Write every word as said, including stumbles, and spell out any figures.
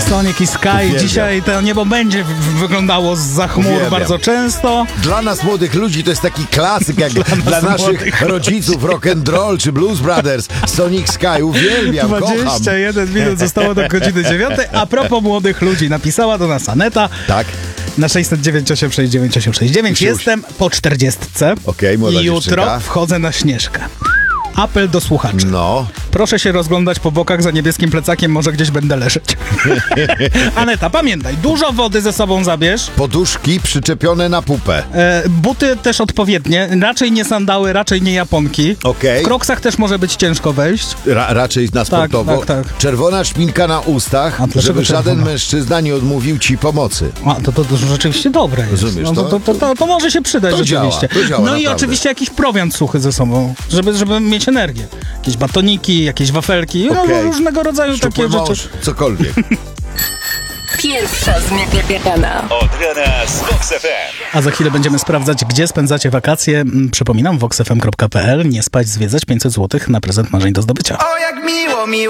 Sonic i Sky. Uwielbiam. Dzisiaj to niebo będzie w- wyglądało zza chmur Uwielbiam. bardzo często. Dla nas młodych ludzi to jest taki klasyk, jak dla, nas naszych młodych rodziców rock and roll czy Blues Brothers. Sonic Sky, uwielbiam, kocham. dwadzieścia jeden minut zostało do godziny dziewiątej. A propos młodych ludzi, napisała do nas Aneta Tak? na sześćset dziewięć osiem sześć dziewięć osiem sześć dziewięć. Już, już. Jestem po czterdziestce Okej, młoda i jutro dziewczynka. wchodzę na Śnieżkę. Apel do słuchaczy. No. Proszę się rozglądać po bokach za niebieskim plecakiem, może gdzieś będę leżeć. Aneta, pamiętaj, dużo wody ze sobą zabierz. Poduszki przyczepione na pupę. E, buty też odpowiednie, raczej nie sandały, raczej nie japonki. Okej. W kroksach też może być ciężko wejść. Ra- raczej na sportowo. tak, tak. Czerwona szpinka na ustach, A dlaczego żeby żaden czerwona? mężczyzna nie odmówił ci pomocy. A, to, to, to rzeczywiście dobre jest. Rozumiesz no, to, to? to, to, to, to może się przydać To rzeczywiście. działa, to działa, no i naprawdę. oczywiście jakiś prowiant suchy ze sobą, żeby, żeby mieć energię. Jakieś batoniki, jakieś wafelki, no, Okej. różnego rodzaju Szczupły takie mąż, rzeczy. cokolwiek. Pierwsza zmiana. Od rana z Vox F M. A za chwilę będziemy sprawdzać, gdzie spędzacie wakacje. Mm, Przypominam, vox f m kropka p l. Nie spać, zwiedzać pięćset złotych na prezent marzeń do zdobycia. O, jak miło, miło.